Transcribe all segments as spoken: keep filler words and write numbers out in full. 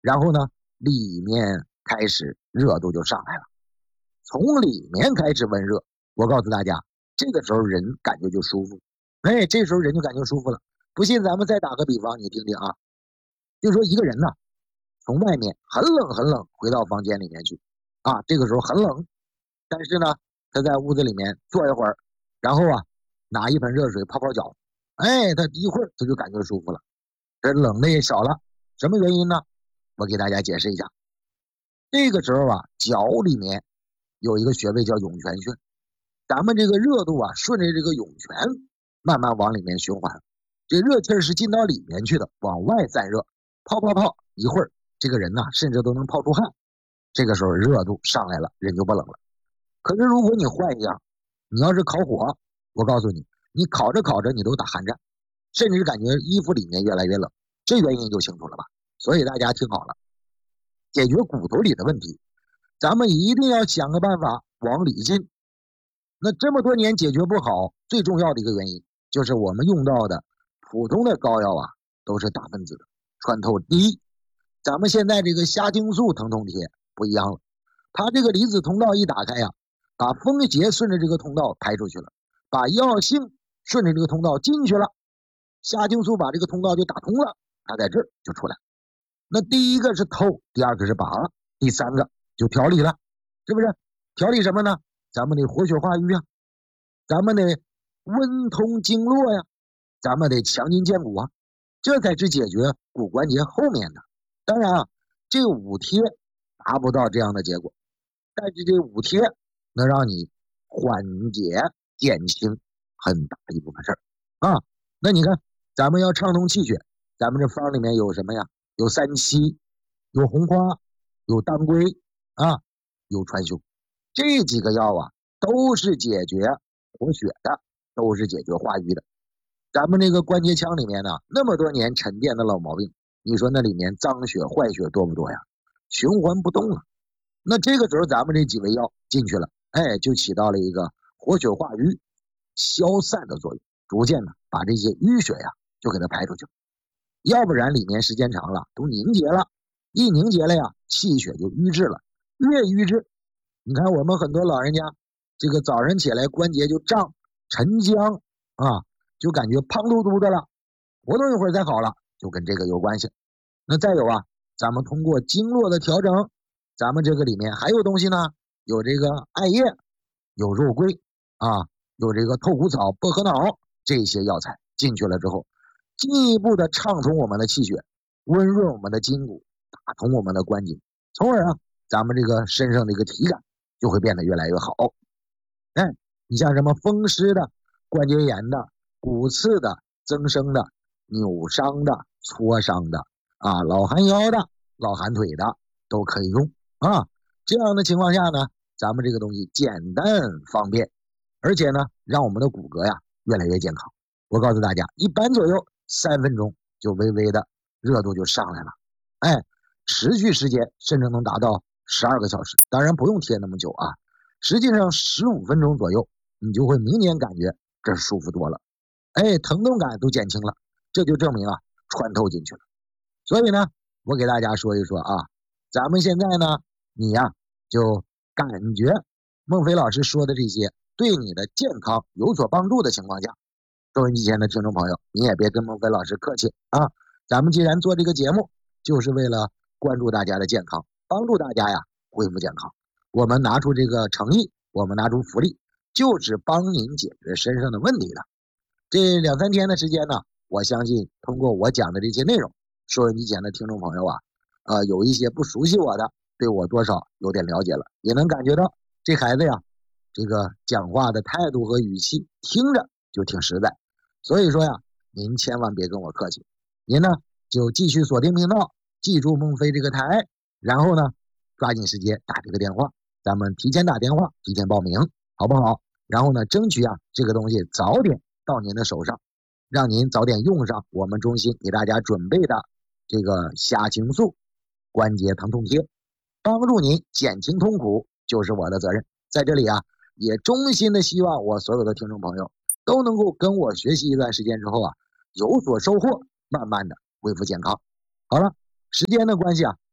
然后呢，里面开始热度就上来了，从里面开始温热。我告诉大家，这个时候人感觉就舒服，哎，这时候人就感觉舒服了。不信咱们再打个比方，你听听啊，就说一个人呢，从外面很冷很冷回到房间里面去啊，这个时候很冷，但是呢，他在屋子里面坐一会儿，然后啊，拿一盆热水泡泡脚，哎，他一会儿他就感觉舒服了，这冷的也少了。什么原因呢？我给大家解释一下。这个时候啊，脚里面有一个穴位叫涌泉穴，咱们这个热度啊，顺着这个涌泉慢慢往里面循环，这热气是进到里面去的，往外散热，泡泡泡一会儿，这个人呢、啊、甚至都能泡出汗。这个时候热度上来了，人就不冷了。可是如果你换一样，你要是烤火，我告诉你，你烤着烤着你都打寒战，甚至感觉衣服里面越来越冷，这原因就清楚了吧？所以大家听好了，解决骨头里的问题，咱们一定要想个办法往里进。那这么多年解决不好，最重要的一个原因就是我们用到的普通的膏药啊，都是大分子的，穿透低。咱们现在这个虾青素疼痛贴不一样了，它这个离子通道一打开呀、啊，把风邪顺着这个通道排出去了，把药性顺着这个通道进去了，虾青素把这个通道就打通了，它在这儿就出来。那第一个是透，第二个是拔，第三个就调理了，是不是？调理什么呢？咱们得活血化瘀啊，咱们得温通经络呀，咱们得强筋健骨啊，这才是解决骨关节后面的。当然啊，这五贴达不到这样的结果，但是这五贴能让你缓解减轻很大的一部分事儿啊。那你看，咱们要畅通气血，咱们这方里面有什么呀？有三七，有红花，有当归啊，有川芎，这几个药啊，都是解决活血的，都是解决化瘀的。咱们这个关节腔里面呢，那么多年沉淀的老毛病，你说那里面脏血坏血多不多呀？循环不动了。那这个时候咱们这几味药进去了，哎，就起到了一个活血化瘀、消散的作用，逐渐的把这些淤血呀就给它排出去。要不然里面时间长了都凝结了，一凝结了呀，气血就瘀滞了，越瘀滞，你看我们很多老人家这个早上起来关节就胀沉僵啊，就感觉胖嘟嘟的了，活动一会儿才好了，就跟这个有关系。那再有啊，咱们通过经络的调整，咱们这个里面还有东西呢，有这个艾叶，有肉桂啊，有这个透骨草、薄荷脑，这些药材进去了之后，进一步的畅通我们的气血，温润我们的筋骨，打通我们的关节，从而啊，咱们这个身上的一个体感就会变得越来越好。哎，你像什么风湿的、关节炎的、骨刺的、增生的、扭伤的、挫伤的啊，老寒腰的、老寒腿的都可以用啊。这样的情况下呢，咱们这个东西简单方便，而且呢，让我们的骨骼呀越来越健康。我告诉大家，一般左右三分钟就微微的热度就上来了，哎，持续时间甚至能达到十二个小时，当然不用贴那么久啊，实际上十五分钟左右，你就会明显感觉这舒服多了，哎，疼痛感都减轻了，这就证明啊穿透进去了。所以呢，我给大家说一说啊，咱们现在呢，你呀就感觉孟非老师说的这些对你的健康有所帮助的情况下，收音机前的听众朋友，你也别跟孟非老师客气啊，咱们既然做这个节目，就是为了关注大家的健康，帮助大家呀恢复健康。我们拿出这个诚意，我们拿出福利，就是帮您解决身上的问题的。这两三天的时间呢，我相信通过我讲的这些内容，收音机前的听众朋友啊，呃，有一些不熟悉我的，对我多少有点了解了，也能感觉到这孩子呀，这个讲话的态度和语气听着就挺实在。所以说呀，您千万别跟我客气，您呢就继续锁定频道，记住孟非这个台，然后呢抓紧时间打这个电话，咱们提前打电话，提前报名，好不好？然后呢，争取啊这个东西早点到您的手上，让您早点用上我们中心给大家准备的这个虾青素关节疼痛贴，帮助您减轻痛苦，就是我的责任。在这里啊，也衷心的希望我所有的听众朋友都能够跟我学习一段时间之后啊，有所收获，慢慢的恢复健康。好了，时间的关系啊，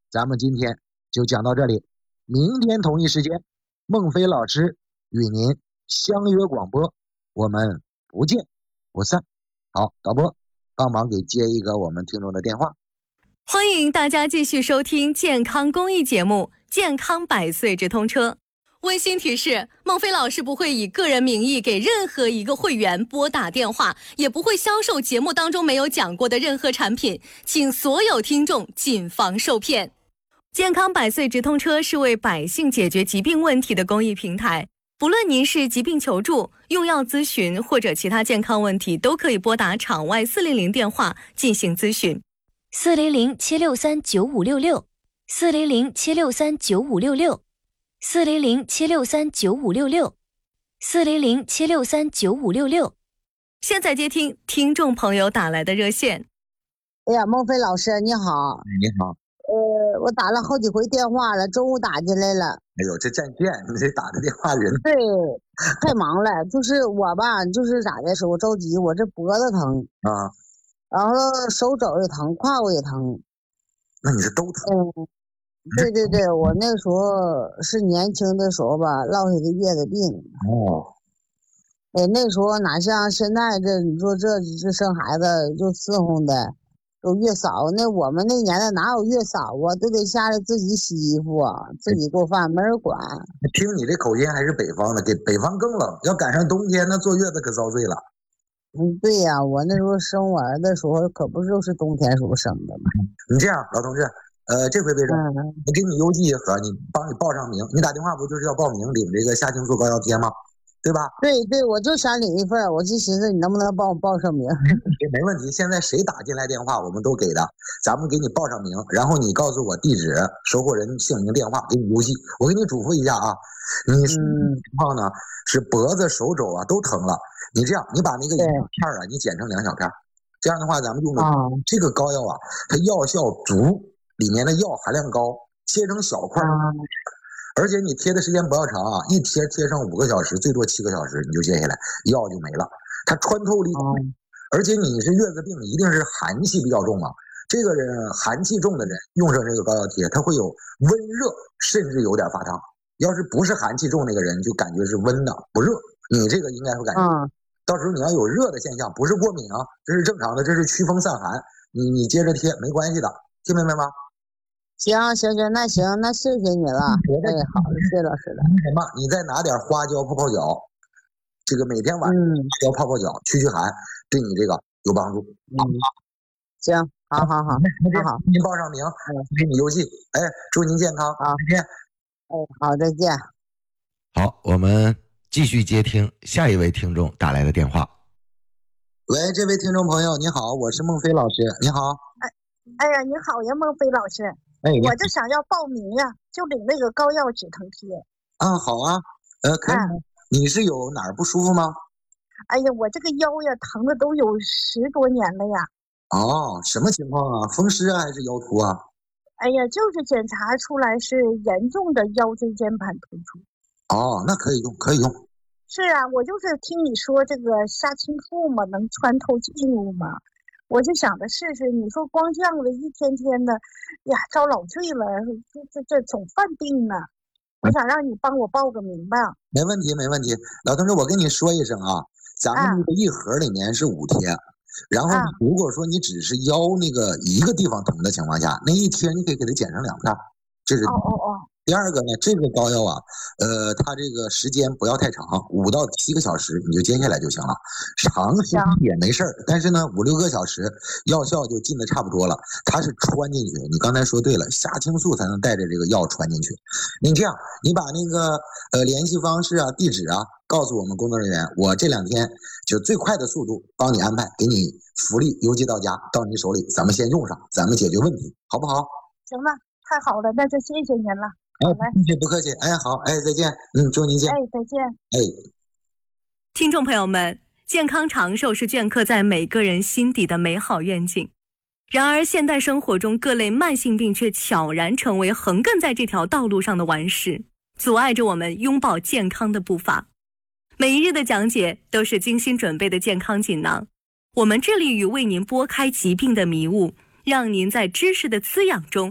咱们今天就讲到这里，明天同一时间，孟非老师与您相约广播，我们不见不散。好，导播帮忙给接一个我们听众的电话。 欢迎大家继续收听健康公益节目《健康百岁直通车》。温馨提示：孟非老师不会以个人名义给任何一个会员拨打电话，也不会销售节目当中没有讲过的任何产品，请所有听众谨防受骗。健康百岁直通车是为百姓解决疾病问题的公益平台，不论您是疾病求助、用药咨询或者其他健康问题，都可以拨打场外四零零电话进行咨询。 四零零七六三九五六六，四零零七六三九五六六，四零零七六三九五六六，四零零七六三九五六六。 现在接听听众朋友打来的热线。 哎呀，孟非老师你好。 你好。 呃，我打了好几回电话了，中午打进来了。 哎呦，这占线，你这打的电话人。 对，太忙了。就是我吧，就是咋的，手着急，我这脖子疼啊。 然后手肘也疼，胯骨也疼。 那你是都疼？ 嗯，对对对，我那时候是年轻的时候吧，落下的月子病。 哦。 哎，那时候哪像现在这，你说这这生孩子就伺候的，有月嫂。那我们那年代哪有月嫂啊？都得下来自己洗衣服啊，自己做饭，没人管。 听你这口音还是北方的，给北方更冷，要赶上冬天，那坐月子可遭罪了。 嗯，对呀、啊，我那时候生我儿的时候，可不就是冬天时候生的吗？ 你这样，老同志，呃，这回别整， 嗯、 我给你邮寄一盒，你帮你报上名。你打电话不就是要报名领这个夏青素膏药贴吗？对吧？ 对对，我就想领一份，我就寻思你能不能帮我报上名？ 没问题，现在谁打进来电话我们都给的，咱们给你报上名，然后你告诉我地址、收货人姓名、电话，给你邮寄。我给你嘱咐一下啊，你什么情况呢？是脖子、手肘啊都疼了。你这样，你把那个一小片啊，你剪成两小片，这样的话，咱们用的这个膏药啊，它药效足，里面的药含量高，切成小块，而且你贴的时间不要长啊，一贴贴上五个小时，最多七个小时你就卸下来，药就没了。它穿透力，而且你是月子病，一定是寒气比较重嘛。这个人寒气重的人用上这个膏药贴，它会有温热，甚至有点发烫。要是不是寒气重那个人，就感觉是温的不热。你这个应该会感觉。嗯到时候你要有热的现象，不是过敏啊，这是正常的，这是驱风散寒。你你接着贴没关系的，听明白吗？ 行行行，那行，那谢谢你了。哎，好，谢谢老师了。 什么？你再拿点花椒泡泡脚，这个每天晚上花椒泡泡脚，驱驱寒，对你这个有帮助。 嗯，行，好好好，好好， 您报上名，给你邮寄。哎，祝您健康， 好， 再见。 哎，好，再见。 好，我们继续接听下一位听众打来的电话。 喂，这位听众朋友，你好，我是孟非老师，你好。 哎，哎呀，你好呀，孟非老师。 哎， 我就想要报名呀，就领那个膏药止疼贴。 啊，好啊，呃，可以。啊、你是有哪儿不舒服吗？ 哎呀，我这个腰呀，疼的都有十多年了呀。 哦，什么情况啊？风湿啊，还是腰突啊？ 哎呀，就是检查出来是严重的腰椎间盘突出。 哦，那可以用，可以用。 是啊，我就是听你说这个夏青素嘛，能穿透静物嘛，我就想着试试。你说光这样子一天天的，呀，遭老罪了，这这这总犯病呢。我想让你帮我报个名吧。 没问题，没问题。老同志，我跟你说一声啊，咱们这个一盒里面是五贴，啊、然后如果说你只是腰那个一个地方疼的情况下，那一贴你可以给它剪成两片，这是。 哦哦哦。 第二个呢，这个膏药啊，呃，它这个时间不要太长，五到七个小时你就接下来就行了，长时间也没事儿，但是呢，五六个小时药效就进的差不多了。它是穿进去，你刚才说对了，夏青素才能带着这个药穿进去。你这样，你把那个呃联系方式啊、地址啊告诉我们工作人员，我这两天就最快的速度帮你安排，给你福利邮寄到家，到你手里，咱们先用上，咱们解决问题，好不好？ 行了，太好了，那就谢谢您了。 哎，不客气，不客气。哎，好，哎，再见。嗯，祝您见。 哎，再见。 哎， 听众朋友们，健康长寿是镌刻在每个人心底的美好愿景。然而，现代生活中各类慢性病却悄然成为横亘在这条道路上的顽石，阻碍着我们拥抱健康的步伐。每一日的讲解都是精心准备的健康锦囊，我们致力于为您拨开疾病的迷雾，让您在知识的滋养中